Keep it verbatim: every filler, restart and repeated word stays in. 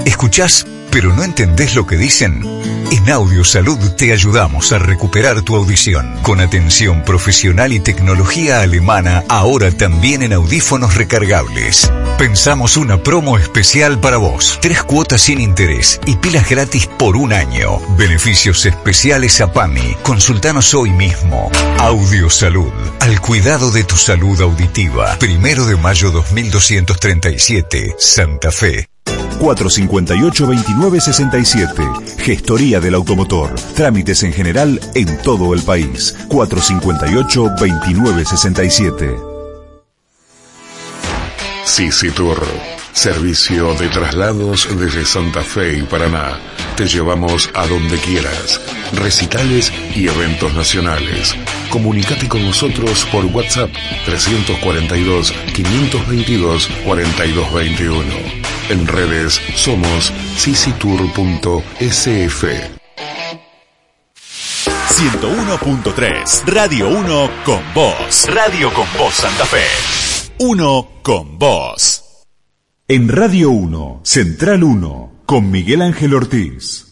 ¿Escuchás, pero no entendés lo que dicen? En Audiosalud te ayudamos a recuperar tu audición con atención profesional y tecnología alemana, ahora también en audífonos recargables. Pensamos una promo especial para vos. Tres cuotas sin interés y pilas gratis por un año. Beneficios especiales a PAMI. Consultanos hoy mismo. Audiosalud. Al cuidado de tu salud auditiva. Primero de mayo dos mil doscientos treinta y siete. Santa Fe. cuatro cinco ocho, veintinueve sesenta y siete. Gestoría del automotor. Trámites en general en todo el país. cuatro cinco ocho, veintinueve sesenta y siete. Cicitur, servicio de traslados desde Santa Fe y Paraná. Te llevamos a donde quieras. Recitales y eventos nacionales. Comunicate con nosotros por WhatsApp trescientos cuarenta y dos, quinientos veintidós, cuarenta y dos veintiuno. En redes somos cicitur punto s f. ciento uno punto tres, Radio uno con vos. Radio con vos Santa Fe. Uno con vos. En Radio uno, Central uno, con Miguel Ángel Ortiz.